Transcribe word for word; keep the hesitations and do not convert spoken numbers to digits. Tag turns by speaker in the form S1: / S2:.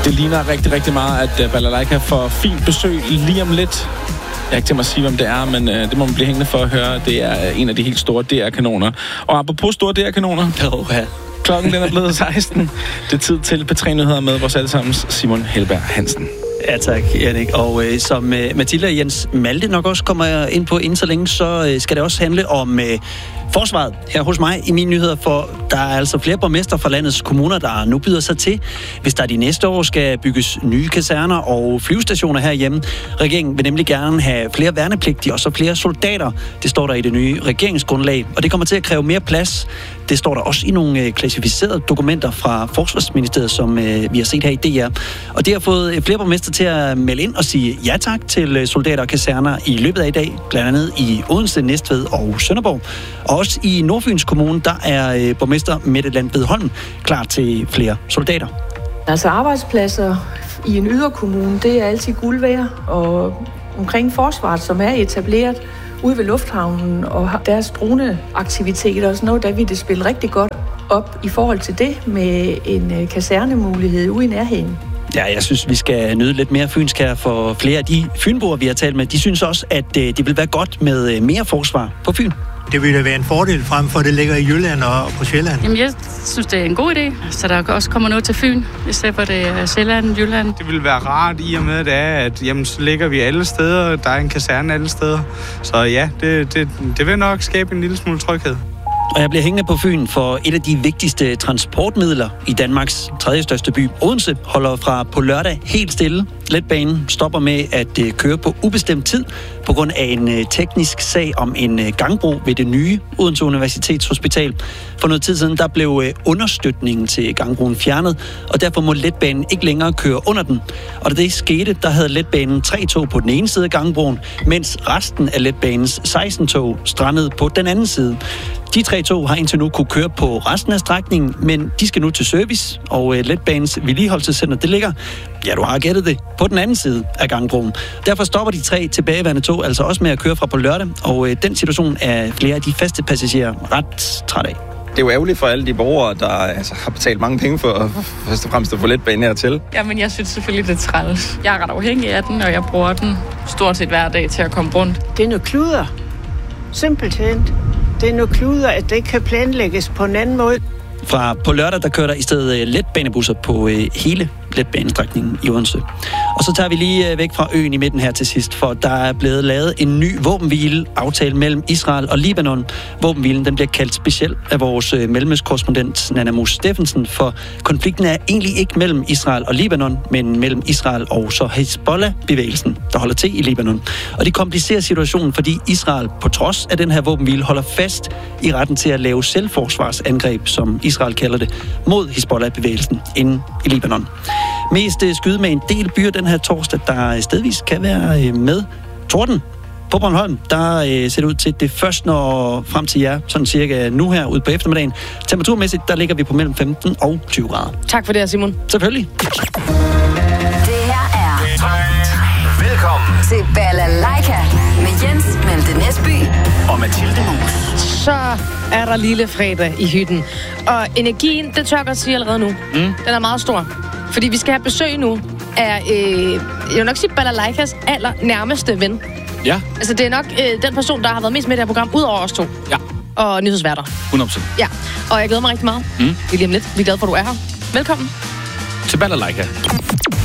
S1: Det ligner rigtig, rigtig meget, at Balalaika får fint besøg lige om lidt. Jeg har ikke tænkt mig at sige, hvem det er, men øh, det må man blive hængende for at høre. Det er en af de helt store D R-kanoner. Og apropos store D R-kanoner,
S2: oh, ja.
S1: klokken den er blevet seksten. Det er tid til P tre Nyheder med vores allesammens Simon Helberg Hansen.
S2: Ja tak, Jannik. Og øh, som øh, Mathilde og Jens Malte nok også kommer ind på inden så længe, så øh, skal det også handle om øh, forsvaret her hos mig i mine nyheder, for der er altså flere borgmester fra landets kommuner, der nu byder sig til, hvis der de næste år skal bygges nye kaserner og flyvestationer herhjemme. Regeringen vil nemlig gerne have flere værnepligtige og så flere soldater. Det står der i det nye regeringsgrundlag, og det kommer til at kræve mere plads. Det står der også i nogle øh, klassificerede dokumenter fra Forsvarsministeriet, som øh, vi har set her i D R. Og det har fået øh, flere borgmester til at melde ind og sige ja tak til øh, soldater og kaserner i løbet af i dag, blandt andet i Odense, Næstved og Sønderborg. Og også i Nordfyns Kommune, der er øh, borgmester Mette Landved Holm klar til flere soldater.
S3: Altså arbejdspladser i en yderkommune, det er altid guld værd, og omkring forsvaret, som er etableret ude ved lufthavnen og deres droneaktiviteter og sådan noget, der vil det spille rigtig godt op i forhold til det med en kasernemulighed ude i nærheden.
S2: Ja, jeg synes, vi skal nyde lidt mere fynsk her, for flere af de fynboer, vi har talt med, de synes også, at det vil være godt med mere forsvar på Fyn.
S4: Det ville være en fordel frem for, at det ligger i Jylland og på Sjælland.
S5: Jamen, jeg synes, det er en god idé, så der også kommer noget til Fyn, i stedet for det er Sjælland, Jylland.
S6: Det ville være rart i og med, at det er, at jamen, så ligger vi alle steder, der er en kaserne alle steder. Så ja, det, det, det vil nok skabe en lille smule tryghed.
S2: Og jeg bliver hængende på Fyn, for et af de vigtigste transportmidler i Danmarks tredje største by, Odense, holder fra på lørdag helt stille. Letbanen stopper med at køre på ubestemt tid på grund af en teknisk sag om en gangbro ved det nye Odense Universitetshospital. For noget tid siden, der blev understøtningen til gangbroen fjernet, og derfor må letbanen ikke længere køre under den. Og da det skete, der havde letbanen tre tog på den ene side af gangbroen, mens resten af letbanens seksten tog strandede på den anden side. De tre tog har indtil nu kunne køre på resten af strækningen, men de skal nu til service, og letbanens vedligeholdelsescenter, det ligger, ja, du har gættet det, på den anden side af gangbroen. Derfor stopper de tre tilbageværende tog altså også med at køre fra på lørdag, og den situation er flere af de faste passagerer ret træt af.
S7: Det er jo ærgerligt for alle de borgere, der altså, har betalt mange penge for først og fremmest at få letbanen hertil.
S5: Jamen, jeg synes selvfølgelig, det er træls. Jeg er ret afhængig af den, og jeg bruger den stort set hver dag til at komme rundt.
S8: Det er noget kluder. Simpelthen. Det er noget kluder, at det ikke kan planlægges på en anden måde.
S2: Fra på lørdag, der kører der i stedet letbanebusser på øh, hele letbanestrækningen i Odense. Og så tager vi lige øh, væk fra øen i midten her til sidst, for der er blevet lavet en ny våbenhvile-aftale mellem Israel og Libanon. Våbenhvilen, den bliver kaldt specielt af vores øh, mellemøstkorrespondent Nana Mus Steffensen, for konflikten er egentlig ikke mellem Israel og Libanon, men mellem Israel og så Hezbollah-bevægelsen, der holder til i Libanon. Og det komplicerer situationen, fordi Israel på trods af den her våbenhvile holder fast i retten til at lave selvforsvarsangreb, som Israel kalder det, mod Hezbollah-bevægelsen inde i Libanon. Mest skyde med en del byer den her torsdag, der stedvis kan være med torden. På Bornholm, der øh, ser det ud til, at det først når frem til jer, sådan cirka nu her ude på eftermiddagen. Temperaturmæssigt, der ligger vi på mellem femten og tyve grader.
S9: Tak for det, Simon.
S2: Selvfølgelig.
S10: Det her er
S11: Velkommen
S10: til Balalaika med Jens Malte Næsby
S11: og Mathilde Mus.
S9: Så er der lille fredag i hytten. Og energien, det tør jeg godt sige allerede nu. Mm. Den er meget stor. Fordi vi skal have besøg nu af, øh, jeg vil nok sige, Balalaikas aller nærmeste ven.
S1: Ja.
S9: Altså, det er nok øh, den person, der har været mest med i det her program, ud over os to.
S1: Ja.
S9: Og nyhedsværter.
S1: hundrede procent.
S9: Ja, og jeg glæder mig rigtig meget.
S1: Mm.
S9: Vi er lige om lidt. Vi er glade for, at du er her. Velkommen.
S1: Til Balalaika.